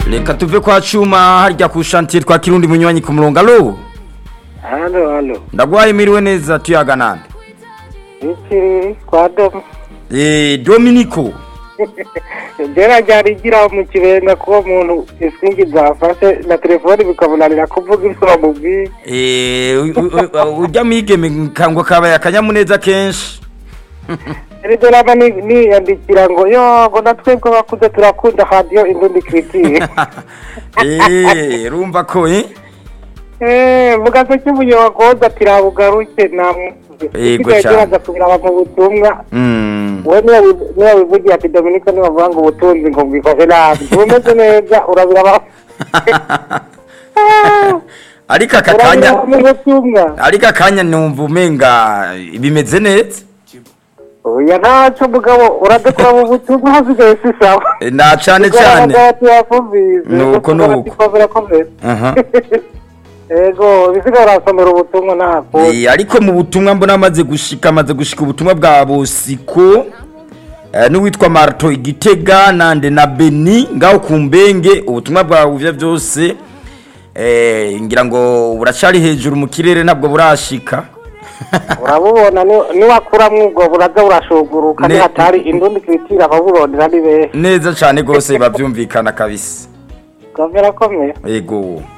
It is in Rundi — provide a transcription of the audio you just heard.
Reka tuve kwa Cuma harya ku chantier kwa Kirundi munywanyi ku murongo. Allo? Halo. Ndagwaye miriwe neza tuyaga nande. Iki kwa Dom. Dominico. Ndera ryarigira mu kibenga ko umuntu iswingi zafashe na telefone bikabunanira kuvuga ibyo bamubwiye. Ujya mwigeme kangwa kaba yakanyamuneza kenshi. Rero raba ni yandikira ngo yo ngo natwebwe bakuze turakunda radio Indundi Critique. Rumva ko mugaso cy'ubuyo wakoza tirabugaruke namwe. Yego cyane. Kubira mu butumwa. Wewe niwe wivugiye ati Dominique ni bavuga ngo ubutunzi ngo bwifashe nabi. Umeze neza urabira ba. Ariko akanya numva umenga bimeze neza. Oya ntaco mugabo uradekora mu butumwa hasigaye sisawa. Na cyane. Nuko. Ego bisigara somera ubutumwa nako. Ariko mu butumwa mbona amaze gushika ubutumwa bwa Bosiko n'uwitwa Marto Igitega nande na Beni ngaho kumbenge ubutumwa bwa uvya byose ngira ngo buracari hejuru mu kirere ntabwo burashika. Urabubona ni wakura mwubwo buraza burashuguruka ni hatari Indundi Critique ababurondera ni behe. Neza cyane gose bavyumvikana kabisa. Kamera komeye. Ego.